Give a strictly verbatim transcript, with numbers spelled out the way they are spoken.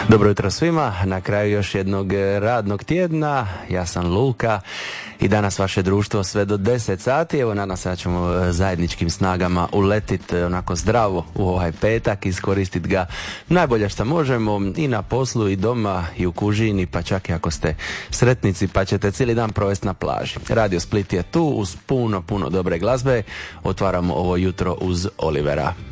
Dobro jutro svima, na kraju još jednog radnog tjedna, ja sam Luka i danas vaše društvo sve do deset sati, evo nadam se da ćemo zajedničkim snagama uletit onako zdravo u ovaj petak, iskoristit ga najbolje što možemo i na poslu i doma i u kužini, pa čak i ako ste sretnici pa ćete cijeli dan provesti na plaži. Radio Split je tu uz puno, puno dobre glazbe, otvaramo ovo jutro uz Olivera.